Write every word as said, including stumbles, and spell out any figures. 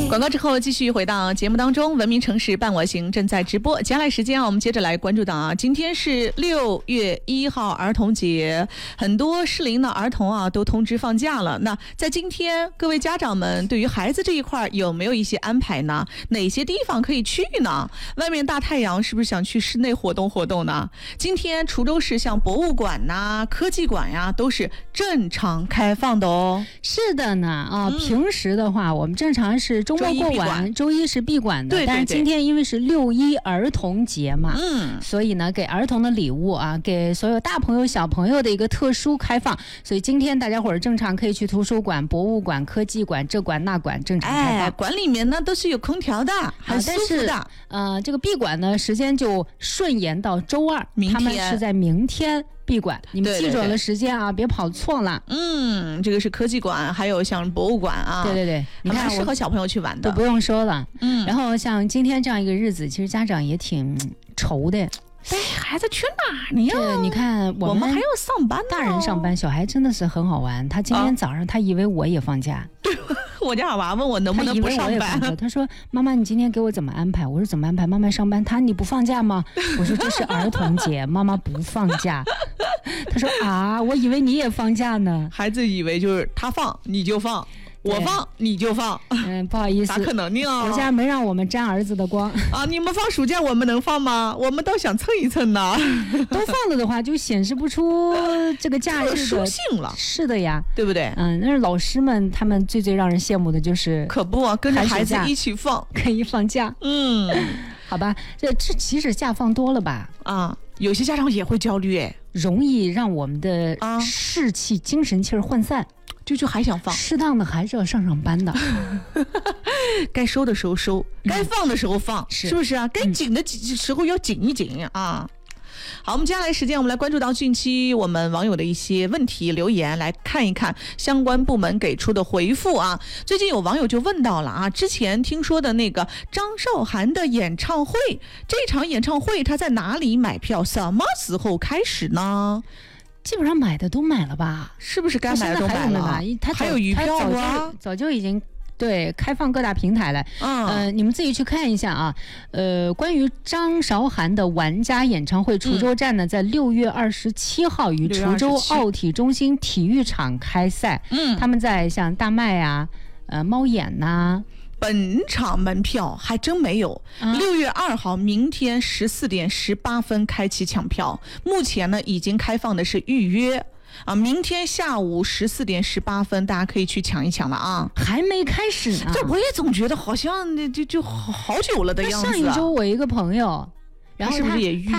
广告之后继续回到节目当中，文明城市伴我行正在直播。接下来时间啊，我们接着来关注到啊，今天是六月一号儿童节，很多适龄的儿童啊都通知放假了。那在今天，各位家长们对于孩子这一块有没有一些安排呢？哪些地方可以去呢？外面大太阳，是不是想去室内活动活动呢？今天滁州市像博物馆呐、啊、科技馆呀，都是正常开放的哦。 是的呢，啊、嗯，平时的话，我们正常是周末过完，周一是闭馆的。 对对对， 但是今天因为是六一儿童节嘛， 嗯， 所以呢，给儿童的礼物啊，给所有大朋友小朋友的一个特殊开放。所以今天大家伙儿正常可以去图书馆、博物馆、科技馆、这馆那馆正常开放。 哎，馆里面呢都是有空调的，很舒服的。 呃，这个闭馆呢时间就顺延到周二， 明天他们是在明天闭馆，你们记准了时间啊， 对对对， 别跑错了。 嗯，这个是科技馆，还有像博物馆啊， 对对对， 你看适合小朋友去玩的， 都不用说了。 嗯， 然后像今天这样一个日子，其实家长也挺愁的。 带孩子去哪里呀？ 对，你看我们， 我们还要上班呢， 大人上班，小孩真的是很好玩。他今天早上，他以为我也放假。 对，我家娃问我能不能不上班， 他说：“妈妈，你今天给我怎么安排？”我说：“怎么安排？妈妈上班。”他你不放假吗？我说：“这是儿童节，妈妈不放假。”他说：“啊，我以为你也放假呢。” 孩子以为就是他放你就放。我放你就放， 嗯，不好意思， 咋可能呢？ 我家没让我们沾儿子的光啊！你们放暑假，我们能放吗？我们倒想蹭一蹭呢。 都放了的话，就显示不出这个假日的特殊性了。 是的呀， 对不对？ 嗯，但是老师们他们最最让人羡慕的就是， 可不啊，跟着孩子一起放， 可以放假。 嗯， 好吧，这这其实假放多了吧？ 啊，有些家长也会焦虑，哎， 容易让我们的士气、啊、精神气儿涣散。 就就还想放， 适当的还是要上上班的， 该收的时候收，该放的时候放， 是是不是啊？该紧的时候要紧一紧啊。好，我们接下来时间，我们来关注到近期我们网友的一些问题留言，来看一看相关部门给出的回复啊。最近有网友就问到了啊，之前听说的那个张韶涵的演唱会，这场演唱会他在哪里买票？什么时候开始呢？ 基本上买的都买了吧， 是不是该买的都买了？ 他还有余票啊，早就已经对开放各大平台了。嗯，呃，你们自己去看一下啊。呃，关于张韶涵的玩家演唱会，滁州站呢，嗯、在六月二十七号于滁州奥体中心体育场开赛。嗯，他们在像大麦啊、呃猫眼呐、啊。 本场门票还真没有，六、啊、月二号明天十四点十八分开启抢票，目前呢已经开放的是预约啊，明天下午十四点十八分大家可以去抢一抢了啊， 还没开始呢。 这我也总觉得好像就就好久了的样子、啊。 上一周我一个朋友，然后是不是也预